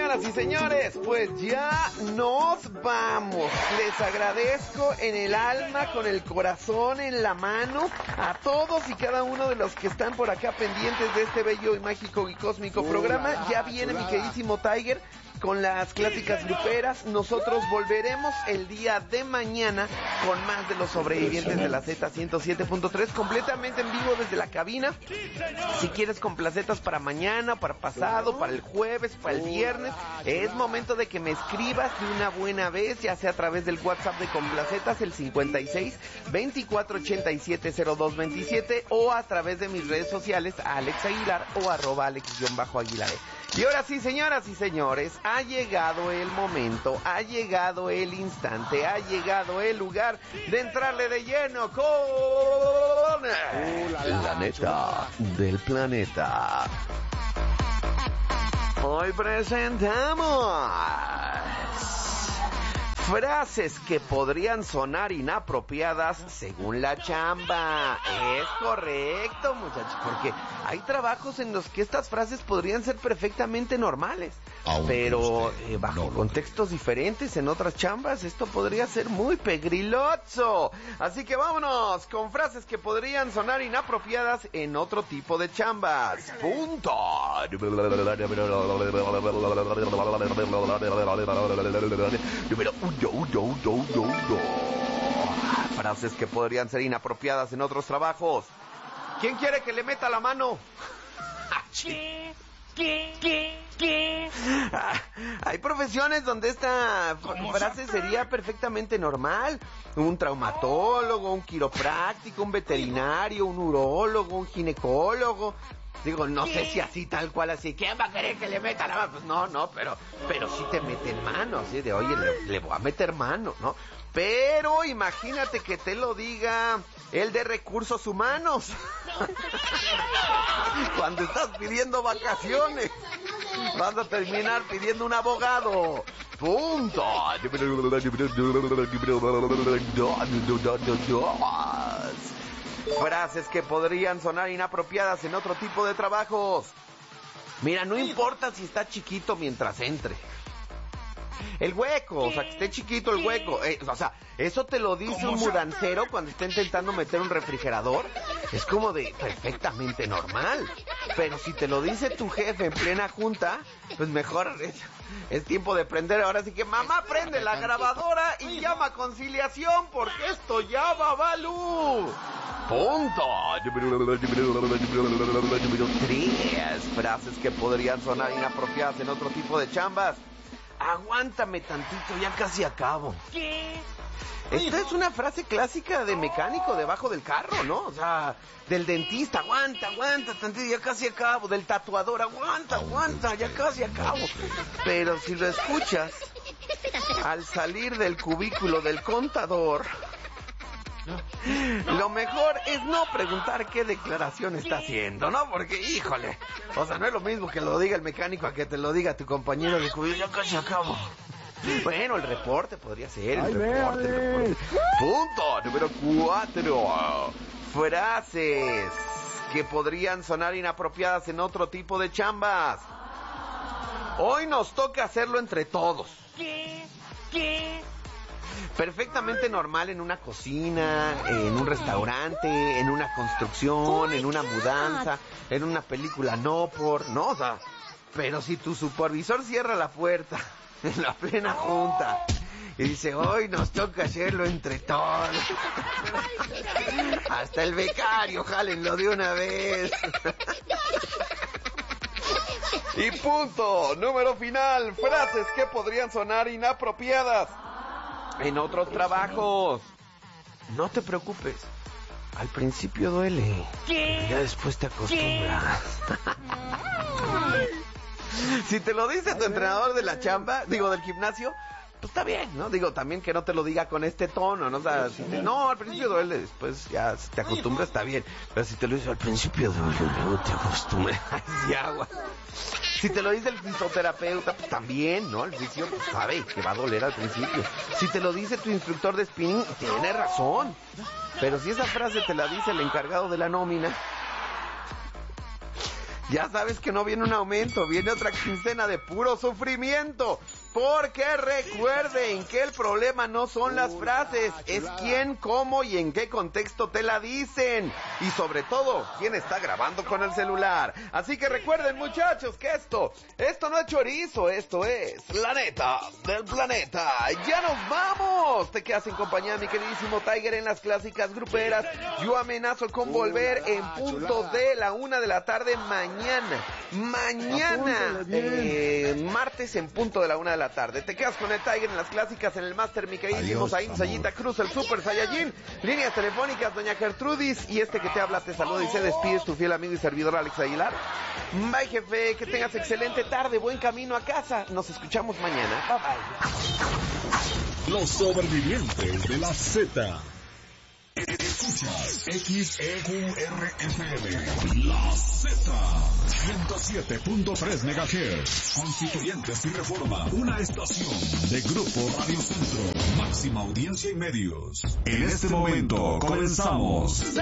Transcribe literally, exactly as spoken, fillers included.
señoras y señores, pues ya nos vamos. Les agradezco en el alma, con el corazón en la mano, a todos y cada uno de los que están por acá pendientes de este bello y mágico y cósmico programa. Ya viene mi queridísimo Tiger con las clásicas gruperas. Nosotros volveremos el día de mañana con más de los sobrevivientes de la Z ciento siete punto tres, completamente en vivo desde la cabina. Si quieres complacetas para mañana, para pasado, para el jueves, para el viernes, es momento de que me escribas de una buena vez, ya sea a través del WhatsApp de complacetas, el cincuenta y seis, veinticuatro ochenta y siete, cero dos veintisiete, o a través de mis redes sociales, Alex Aguilar o arroba Alex-Aguilar. Y ahora sí, señoras y señores, ha llegado el momento, ha llegado el instante, ha llegado el lugar de entrarle de lleno con uh, la, la, la neta del planeta. Hoy presentamos frases que podrían sonar inapropiadas según la chamba. Es correcto, muchachos, porque hay trabajos en los que estas frases podrían ser perfectamente normales, aunque pero eh, bajo no contextos diferentes en otras chambas esto podría ser muy pegriloso. Así que vámonos con frases que podrían sonar inapropiadas en otro tipo de chambas. Punto. Número uno. Yo, yo, yo, yo, yo. Frases que podrían ser inapropiadas en otros trabajos. ¿Quién quiere que le meta la mano? ¿Qué? ¿Qué? ¿Qué? ¿Qué? Ah, hay profesiones donde esta frase sería perfectamente normal. Un traumatólogo, un quiropráctico, un veterinario, un urólogo, un ginecólogo. Digo, no ¿Qué? sé si así, tal cual, así. ¿Quién va a querer que le meta la mano? Pues no, no, pero, pero sí te meten mano, así de, oye, le, le voy a meter mano, ¿no? Pero imagínate que te lo diga el de recursos humanos. Cuando estás pidiendo vacaciones, vas a terminar pidiendo un abogado. Punto. Frases que podrían sonar inapropiadas en otro tipo de trabajos. Mira, no importa si está chiquito mientras entre. El hueco, o sea, que esté chiquito el hueco. Eh, o sea, eso te lo dice un mudancero cuando está intentando meter un refrigerador. Es como de perfectamente normal. Pero si te lo dice tu jefe en plena junta, pues mejor es, es tiempo de prender. Ahora sí que, mamá, prende la grabadora y llama a conciliación porque esto ya va, Balú. Punto. Tres frases que podrían sonar inapropiadas en otro tipo de chambas. Aguántame tantito, ya casi acabo. ¿Qué? Esta es una frase clásica de mecánico debajo del carro, ¿no? O sea, del dentista, aguanta, aguanta tantito, ya casi acabo. Del tatuador, aguanta, aguanta, ya casi acabo. Pero si lo escuchas al salir del cubículo del contador, lo mejor es no preguntar qué declaración está haciendo, ¿no? Porque, híjole, o sea, no es lo mismo que lo diga el mecánico a que te lo diga tu compañero de cubículo. Ya casi acabo. Bueno, el reporte podría ser, el Ay, reporte, el reporte. Punto número cuatro. Frases que podrían sonar inapropiadas en otro tipo de chambas. Hoy nos toca hacerlo entre todos. ¿Qué? ¿Qué? Perfectamente normal en una cocina, en un restaurante, en una construcción, en una mudanza, en una película no por, no, o sea, pero si tu supervisor cierra la puerta en la plena junta y dice, hoy nos toca hacerlo entre todos, hasta el becario, jálenlo de una vez. Y punto, número final, frases que podrían sonar inapropiadas en otros trabajos. No te preocupes, al principio duele, ¿Qué? Ya después te acostumbras. Si te lo dice tu entrenador de la chamba, digo del gimnasio, pues está bien, ¿no? Digo, también que no te lo diga con este tono, ¿no? O sea, si te, no, al principio duele, después ya si te acostumbras está bien. Pero si te lo dice al principio duele, luego te acostumbras. Ay, agua. Si te lo dice el fisioterapeuta, pues también, ¿no? El fisio pues, sabe que va a doler al principio. Si te lo dice tu instructor de spinning, tiene razón. Pero si esa frase te la dice el encargado de la nómina, Ya sabes que no viene un aumento, viene otra quincena de puro sufrimiento. Porque recuerden que el problema no son las frases, es quién, cómo y en qué contexto te la dicen. Y sobre todo, quién está grabando con el celular. Así que recuerden, muchachos, que esto, esto no es chorizo, esto es la neta del planeta. ¡Ya nos vamos! Te quedas en compañía de mi queridísimo Tiger en las clásicas gruperas. Yo amenazo con volver en punto de la una de la tarde mañana. Mañana, eh, martes en punto de la una de la tarde. Te quedas con el Tiger en las clásicas, en el máster, mi queridísimo Zain Sayita Cruz, el Super Saiyajin. Líneas telefónicas, doña Gertrudis. Y este que te habla te saluda y se despide, es tu fiel amigo y servidor Alex Aguilar. Bye, jefe, que tengas excelente tarde, buen camino a casa. Nos escuchamos mañana. Bye, bye. Los sobrevivientes de la Z. Escuchas X E Q R F M, la Z, ciento siete punto tres megahertz, Constituyentes y Reforma, una estación de Grupo Radio Centro, máxima audiencia y medios. En este momento comenzamos